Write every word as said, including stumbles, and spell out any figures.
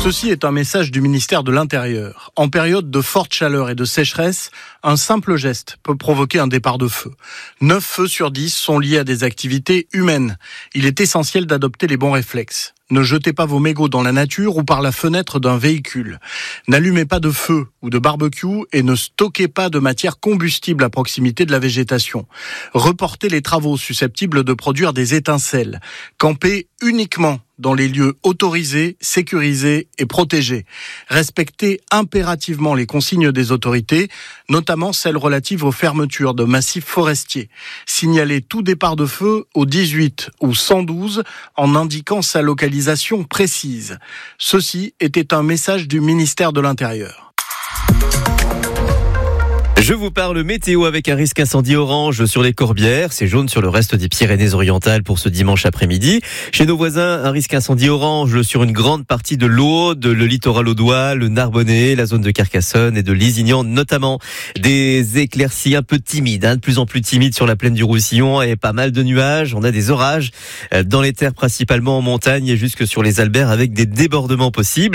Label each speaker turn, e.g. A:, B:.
A: Ceci est un message du ministère de l'Intérieur. En période de forte chaleur et de sécheresse, un simple geste peut provoquer un départ de feu. neuf feux sur dix sont liés à des activités humaines. Il est essentiel d'adopter les bons réflexes. Ne jetez pas vos mégots dans la nature ou par la fenêtre d'un véhicule. N'allumez pas de feu ou de barbecue et ne stockez pas de matière combustible à proximité de la végétation. Reportez les travaux susceptibles de produire des étincelles. Campez uniquement dans les lieux autorisés, sécurisés et protégés. Respectez impérativement les consignes des autorités, notamment celles relatives aux fermetures de massifs forestiers. Signalez tout départ de feu au dix-huit ou cent douze en indiquant sa localisation précise. Ceci était un message du ministère de l'Intérieur.
B: Je vous parle météo avec un risque incendie orange sur les Corbières. C'est jaune sur le reste des Pyrénées-Orientales pour ce dimanche après-midi. Chez nos voisins, un risque incendie orange sur une grande partie de l'Aude, le littoral audois, le Narbonnais, la zone de Carcassonne et de Lézignan notamment. Des éclaircies un peu timides, hein, de plus en plus timides sur la plaine du Roussillon et pas mal de nuages. On a des orages dans les terres principalement en montagne et jusque sur les Alberts avec des débordements possibles.